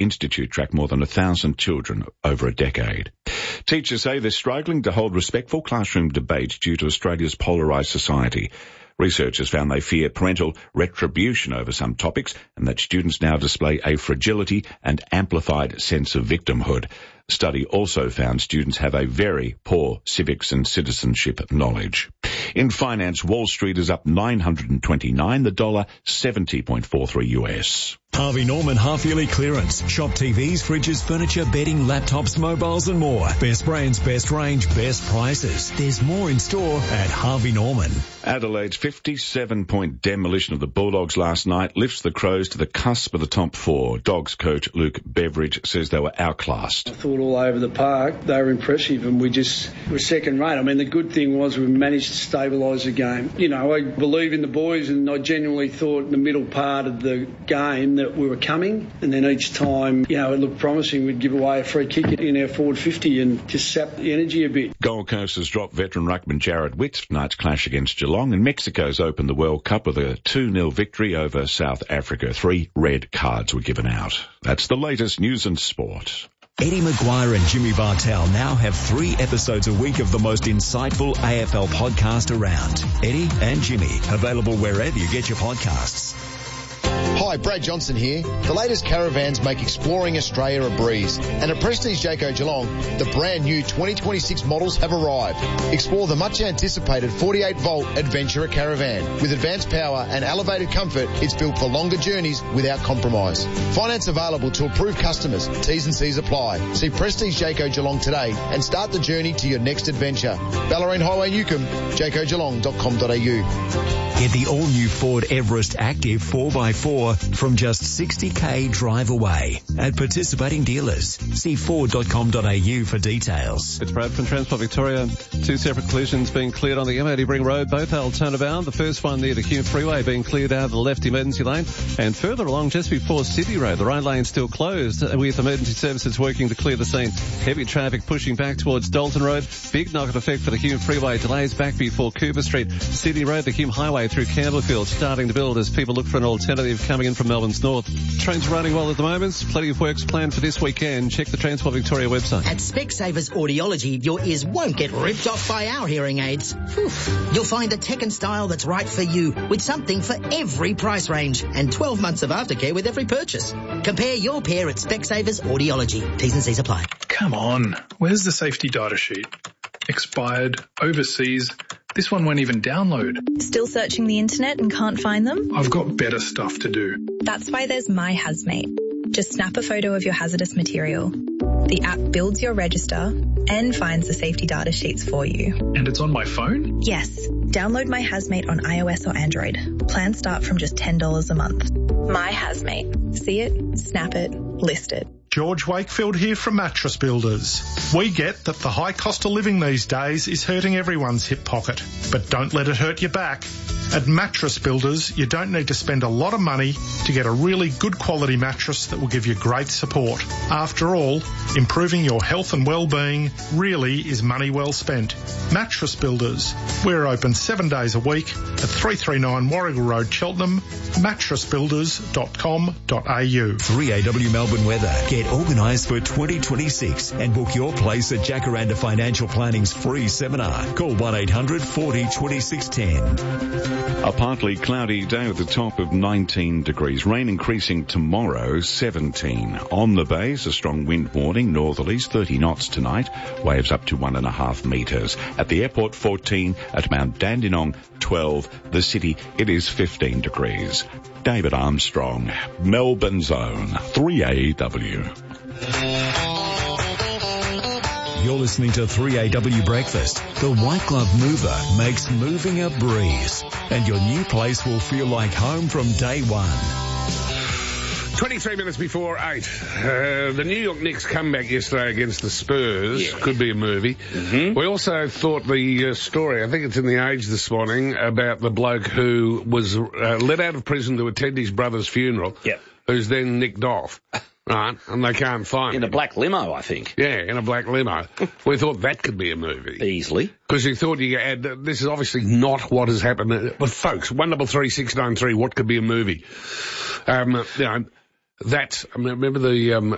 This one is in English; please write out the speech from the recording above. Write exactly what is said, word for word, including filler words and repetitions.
Institute tracked more than a thousand children over a decade. Teachers say they're struggling to hold respectful classroom debates due to Australia's polarised society. Researchers found they fear parental retribution over some topics and that students now display a fragility and amplified sense of victimhood. The study also found students have a very poor civics and citizenship knowledge. In finance, Wall Street is up nine hundred twenty-nine, the dollar seventy point four three U S. Harvey Norman half-yearly clearance. Shop T Vs, fridges, furniture, bedding, laptops, mobiles and more. Best brands, best range, best prices. There's more in store at Harvey Norman. Adelaide's fifty-seven point demolition of the Bulldogs last night lifts the Crows to the cusp of the top four. Dogs coach Luke Beveridge says they were outclassed. I thought all over the park they were impressive and we just were second rate. I mean, the good thing was we managed to stabilise the game. You know, I believe in the boys and I genuinely thought in the middle part of the game that we were coming, and then each time, you know, it looked promising, we'd give away a free kick in our forward fifty and just sap the energy a bit. Gold Coast has dropped veteran ruckman Jared Witts for tonight's clash against Geelong, and Mexico's opened the World Cup with a two nil victory over South Africa. Three red cards were given out. That's the latest news and sport. Eddie Maguire and Jimmy Bartell now have three episodes a week of the most insightful A F L podcast around. Eddie and Jimmy, available wherever you get your podcasts. Hi, Brad Johnson here. The latest caravans make exploring Australia a breeze. And at Prestige Jayco Geelong, the brand new twenty twenty-six models have arrived. Explore the much anticipated forty-eight volt Adventurer Caravan. With advanced power and elevated comfort, it's built for longer journeys without compromise. Finance available to approved customers. T's and C's apply. See Prestige Jayco Geelong today and start the journey to your next adventure. Ballerine Highway, Newcomb, jayco geelong dot com dot a u. Get the all-new Ford Everest Active four by four from just sixty k drive away at participating dealers. See ford dot com dot a u for details. It's Brad from Transport Victoria. Two separate collisions being cleared on the M eighty Ring Road. Both held turnabout. The first one near the Hume Freeway being cleared out of the left emergency lane. And further along just before Sydney Road, the right lane still closed with emergency services working to clear the scene. Heavy traffic pushing back towards Dalton Road. Big knock-on effect for the Hume Freeway. Delays back before Cooper Street. Sydney Road, the Hume Highway through Campbellfield starting to build as people look for an alternative coming in from Melbourne's north. Trains running well at the moment. Plenty of works planned for this weekend. Check the Transport Victoria website. At Specsavers Audiology, your ears won't get ripped off by our hearing aids. Whew. You'll find a tech and style that's right for you, with something for every price range and twelve months of aftercare with every purchase. Compare your pair at Specsavers Audiology. T's and C's apply. Come on, where's the safety data sheet? Expired, overseas. This one won't even download. Still searching the internet and can't find them? I've got better stuff to do. That's why there's My Hazmate. Just snap a photo of your hazardous material. The app builds your register and finds the safety data sheets for you. And it's on my phone? Yes. Download My Hazmate on iOS or Android. Plans start from just ten dollars a month. My Hazmate. See it, snap it, list it. George Wakefield here from Mattress Builders. We get that the high cost of living these days is hurting everyone's hip pocket, but don't let it hurt your back. At Mattress Builders, you don't need to spend a lot of money to get a really good quality mattress that will give you great support. After all, improving your health and well-being really is money well spent. Mattress Builders. We're open seven days a week at three thirty-nine Warrigal Road, Cheltenham, mattress builders dot com dot a u. three A W Melbourne weather. Get organised for twenty twenty-six and book your place at Jacaranda Financial Planning's free seminar. Call one eight hundred forty twenty-six ten. A partly cloudy day with a top of nineteen degrees. Rain increasing tomorrow, seventeen. On the bays, a strong wind warning, northerlies, thirty knots tonight. Waves up to one and a half metres. At the airport, fourteen. At Mount Dandenong, twelve. The city, it is fifteen degrees. David Armstrong, Melbourne's own, three A W. You're listening to three A W Breakfast. The White Glove Mover makes moving a breeze, and your new place will feel like home from day one. twenty-three minutes before eight. Uh, the New York Knicks comeback yesterday against the Spurs yeah. could be a movie. Mm-hmm. We also thought the uh, story, I think it's in The Age this morning, about the bloke who was uh, let out of prison to attend his brother's funeral, yep. who's then nicked off. Right, and they can't find in him. In a black limo, I think. Yeah, in a black limo. We thought that could be a movie. Easily. Because you thought you had, uh, this is obviously not what has happened. But folks, one double three six nine three, what could be a movie? Um, you know, that, I mean, remember the, um,